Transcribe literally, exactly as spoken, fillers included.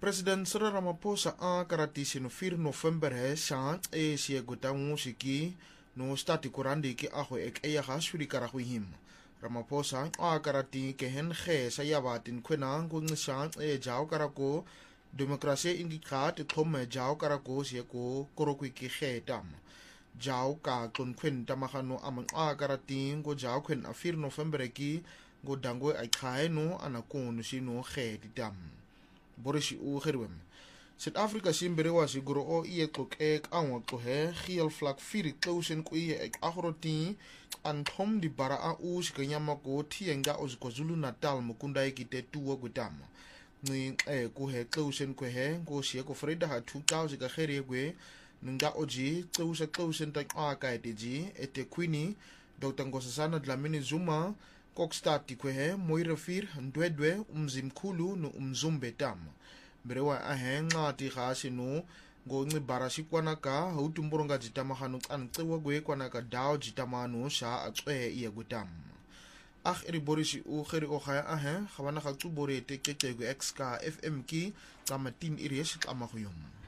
President Cyril Ramaphosa a karatisi no vier November he sha e sie gotangu shiki no stati kurandi ki aho ek e ya shuri karahu him. Ramaphosa a karati ke hen khe sa yabatin kwena ngung sha e jao karako demokrasi indikat thome jao karako sie ko korokwi ki khe tam. Jao ka klon kwen tamahano amang a karati ngo jao kwen a vier November ki go dango ai khai no anakon sino khe tam. Boris u gerwem. Zuid-Afrika simberewa siguro o iye klok ek anwa klohe giel vlak vier klausen ko iye ek agroti an thom di bara a u sikanyama ko tienga os KwaZulu Natal mukunda ekite tuwa gutama. Ni e ko he klausen ko he go sie ko freda ha two thousand ka gere gwe nga oji klausen klausen tak a ka etji ete kwini Doctor Nkosazana Dlamini Zuma kokstati ko he moire vier ndwedwe umzimkhulu no umzumbe tam. Berewa ahenga ti khasi no go ngibara shikwanaka hautumboronga jitamahano ancewa gwe kwanaka daw jitamano sha acwe iye gutam. Ach eri borisi u kheri o khaya ahe khawana khatu bore te kete go X K F M ki kama team iri yesit amahuyum.